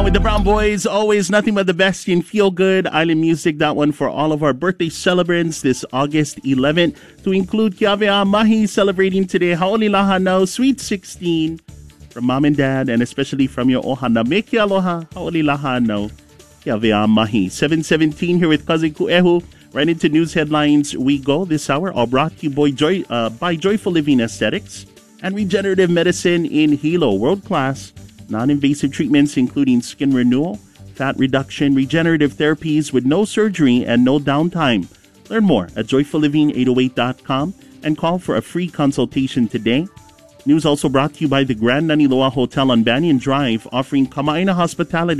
on with the Brown Boys. Always nothing but the best in feel good island music. That one for all of our birthday celebrants this August 11th, to include Kiavea Mahi celebrating today. Haolilaha now, sweet 16 from mom and dad, and especially from your ohana. Meki aloha, haolilaha now, Kiavea Mahi. 7:17 here with Cousin Kuehu. Right into news headlines we go this hour. All brought to you by Joyful Living Aesthetics and Regenerative Medicine in Hilo. World-class non-invasive treatments including skin renewal, fat reduction, regenerative therapies with no surgery and no downtime. Learn more at joyfulliving808.com and call for a free consultation today. News also brought to you by the Grand Naniloa Hotel on Banyan Drive, offering Kamaina hospitality